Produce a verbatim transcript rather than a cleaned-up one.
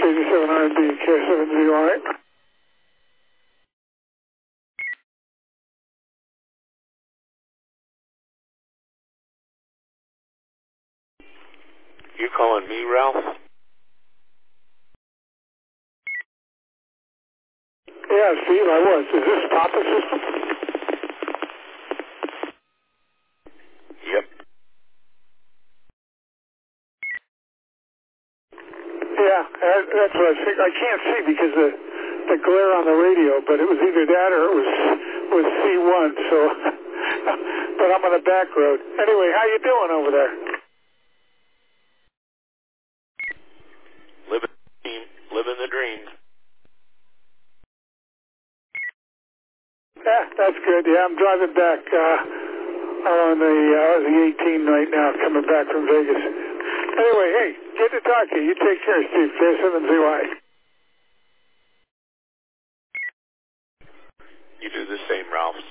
K G seven R B, K seven Z Y. You calling me, Ralph? Yeah, Steve, I was. Is this Papa System? Yep. Yeah, that, that's what I think. I can't see because the the glare on the radio, but it was either that or it was was C one. So, but I'm on the back road. Anyway, how you doing over there? Living the dream. Living the dream. Yeah, that's good. Yeah, I'm driving back uh, on the uh, the eighteen right now, coming back from Vegas. Anyway, hey, good to talk to you. You take care, Steve. K seven Z Y. You do the same, Ralph.